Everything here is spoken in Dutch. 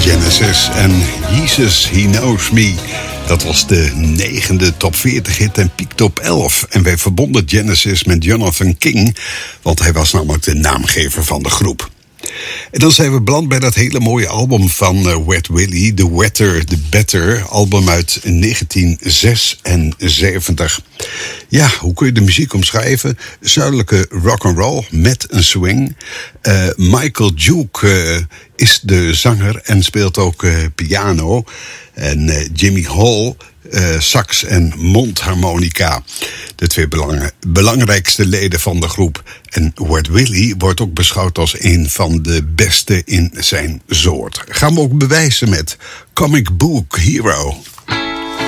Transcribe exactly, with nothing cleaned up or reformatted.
Genesis en Jesus, He Knows Me. Dat was de negende top veertig hit en piekte op elf. En wij verbonden Genesis met Jonathan King, want hij was namelijk de naamgever van de groep. En dan zijn we beland bij dat hele mooie album van uh, Wet Willie, The Wetter, The Better, album uit negentien zesenzeventig. Ja, hoe kun je de muziek omschrijven? Zuidelijke rock'n'roll met een swing. Uh, Michael Duke uh, is de zanger en speelt ook uh, piano. En uh, Jimmy Hall, uh, sax en mondharmonica. De twee belang- belangrijkste leden van de groep. En Wet Willie wordt ook beschouwd als een van de beste in zijn soort. Gaan we ook bewijzen met Comic Book Hero.